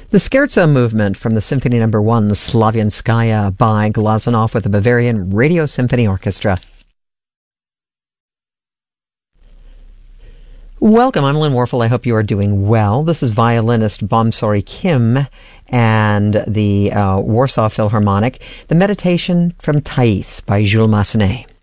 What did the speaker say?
The Scherzo movement from the Symphony No. 1, Slavianskaya by Glazunov with the Bavarian Radio Symphony Orchestra. Welcome, I'm Lynn Warfel. I hope you are doing well. This is violinist Bomsori Kim and the Warsaw Philharmonic, the Meditation from Thais by Jules Massenet.